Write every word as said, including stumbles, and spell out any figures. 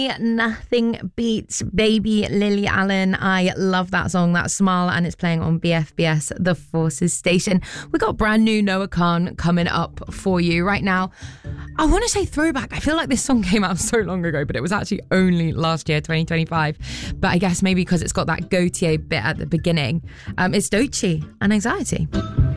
Nothing beats Baby Lily Allen. I love that song, that Smile, and it's playing on B F B S, The Forces station. We got brand new Noah Khan coming up for you right now. I want to say throwback. I feel like this song came out so long ago, but it was actually only last year, twenty twenty-five. But I guess maybe because it's got that Gautier bit at the beginning. Um, it's Doechii and Anxiety.